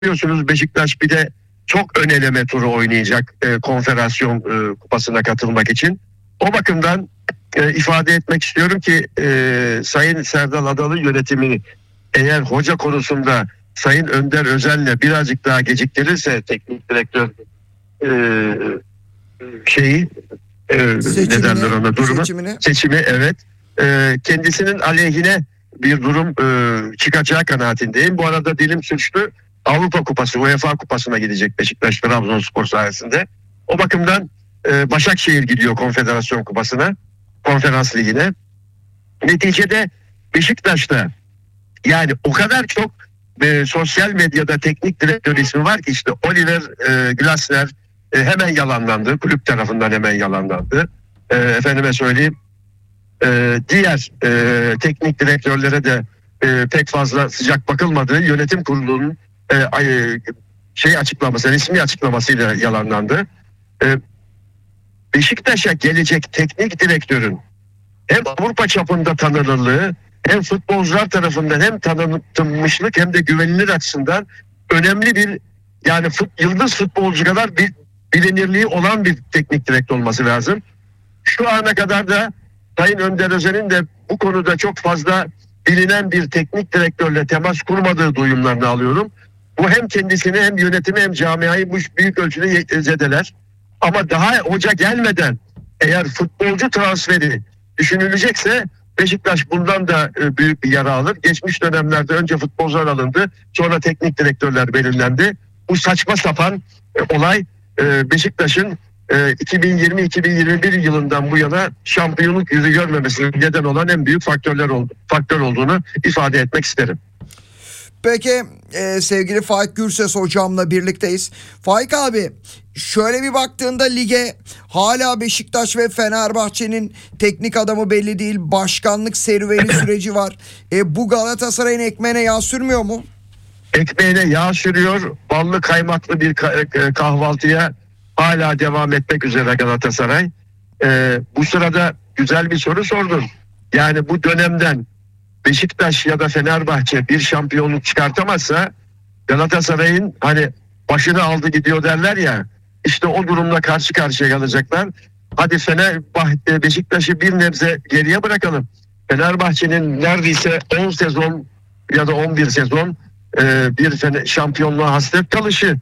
biliyorsunuz Beşiktaş bir de çok ön eleme turu oynayacak konfederasyon kupasına katılmak için. O bakımdan ifade etmek istiyorum ki Sayın Serdal Adalı yönetimini eğer hoca konusunda Sayın Önder Özen'le birazcık daha geciktirirse teknik direktör ne derler ona, durumu seçimi evet, kendisinin aleyhine bir durum çıkacağı kanaatindeyim. Bu arada dilim sürçtü. Avrupa Kupası, UEFA Kupası'na gidecek Beşiktaş Trabzonspor sayesinde. O bakımdan Başakşehir gidiyor Konfederasyon Kupası'na, Konferans Ligi'ne. Neticede Beşiktaş'ta yani o kadar çok sosyal medyada teknik direktör ismi var ki işte Oliver Glasner hemen yalanlandı. Kulüp tarafından hemen yalanlandı. Efendime söyleyeyim, diğer teknik direktörlere de pek fazla sıcak bakılmadığı yönetim kurulunun açıklaması, resmi açıklamasıyla yalanlandı. Beşiktaş'a gelecek teknik direktörün hem Avrupa çapında tanınırlığı hem futbolcular tarafından hem tanınmışlık hem de güvenilir açısından önemli bir, yani yıldız futbolcu kadar bir bilinirliği olan bir teknik direktör olması lazım. Şu ana kadar da Sayın Önder Özen'in de bu konuda çok fazla bilinen bir teknik direktörle temas kurmadığı duyumlarını alıyorum. Bu hem kendisini hem yönetimi hem camiayı bu büyük ölçüde zedeler. Ama daha hoca gelmeden eğer futbolcu transferi düşünülecekse Beşiktaş bundan da büyük bir yara alır. Geçmiş dönemlerde önce futbolcular alındı, sonra teknik direktörler belirlendi. Bu saçma sapan olay Beşiktaş'ın 2020-2021 yılından bu yana şampiyonluk yüzü görmemesine neden olan en büyük faktör olduğunu ifade etmek isterim. Peki sevgili Faik Gürses hocamla birlikteyiz. Faik abi, şöyle bir baktığında lige hala Beşiktaş ve Fenerbahçe'nin teknik adamı belli değil. Başkanlık serüveni süreci var. Bu Galatasaray'ın ekmeğine yağ sürmüyor mu? Ekmeğine yağ sürüyor. Ballı kaymaklı bir kahvaltıya hala devam etmek üzere Galatasaray. Bu sırada güzel bir soru sordun. Yani bu dönemden Beşiktaş ya da Fenerbahçe bir şampiyonluk çıkartamazsa Galatasaray'ın hani başını aldı gidiyor derler ya, işte o durumla karşı karşıya kalacaklar. Hadi Beşiktaş'ı bir nebze geriye bırakalım. Fenerbahçe'nin neredeyse 10 sezon ya da 11 sezon bir şampiyonluğa hasret kalışı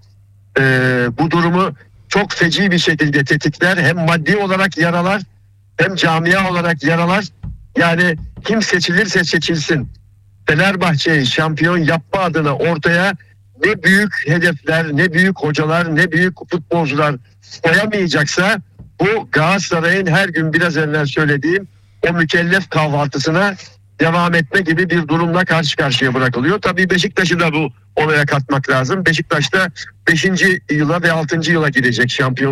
bu durumu çok feci bir şekilde tetikler. Hem maddi olarak yaralar hem camia olarak yaralar. Yani kim seçilirse seçilsin Fenerbahçe'yi şampiyon yapma adına ortaya ne büyük hedefler, ne büyük hocalar, ne büyük futbolcular koyamayacaksa bu Galatasaray'ın her gün biraz evvel söylediğim o mükellef kahvaltısına devam etme gibi bir durumla karşı karşıya bırakılıyor. Tabii Beşiktaş'ı da bu olaya katmak lazım. Beşiktaş'ta 5. yıla ve 6. yıla girecek şampiyon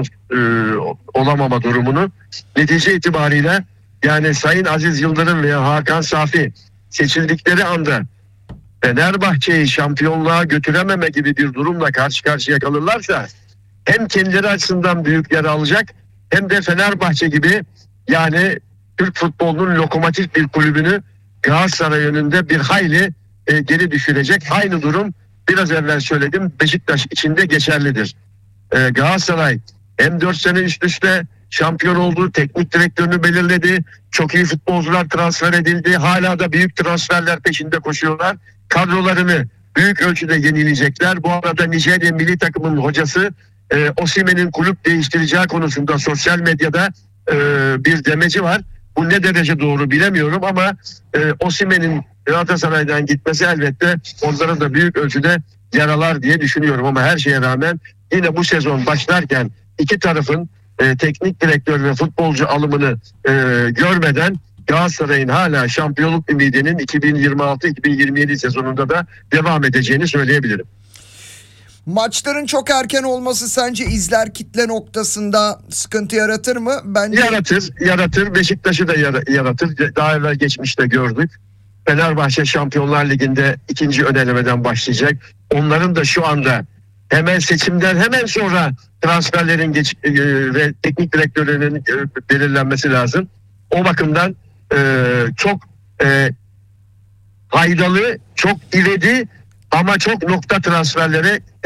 olamama durumunu. Netice itibariyle yani Sayın Aziz Yıldırım veya Hakan Safi seçildikleri anda Fenerbahçe'yi şampiyonluğa götürememe gibi bir durumla karşı karşıya kalırlarsa hem kendileri açısından büyük yara alacak hem de Fenerbahçe gibi yani Türk futbolunun lokomotif bir kulübünü Galatasaray yönünde bir hayli geri düşürecek. Aynı durum biraz evvel söyledim Beşiktaş içinde geçerlidir. Galatasaray hem 4 sene üst üste şampiyon oldu, teknik direktörünü belirledi, çok iyi futbolcular transfer edildi, hala da büyük transferler peşinde koşuyorlar. Kadrolarını büyük ölçüde yenileyecekler. Bu arada Nijerya milli takımının hocası Osimhen'in kulüp değiştireceği konusunda sosyal medyada bir demeci var. Bu ne derece doğru bilemiyorum ama Osimhen'in Galatasaray'dan gitmesi elbette onlara da büyük ölçüde yaralar diye düşünüyorum. Ama her şeye rağmen yine bu sezon başlarken iki tarafın teknik direktör ve futbolcu alımını görmeden Galatasaray'ın hala şampiyonluk ümidinin 2026-2027 sezonunda da devam edeceğini söyleyebilirim. Maçların çok erken olması sence izler kitle noktasında sıkıntı yaratır mı? Bence yaratır. Beşiktaş'ı da yaratır. Daha evvel geçmişte gördük. Fenerbahçe Şampiyonlar Ligi'nde 2. ön elemeden başlayacak. Onların da şu anda hemen seçimden hemen sonra transferlerin ve teknik direktörlerinin belirlenmesi lazım. O bakımdan çok faydalı, çok ivedi ama çok nokta transferleri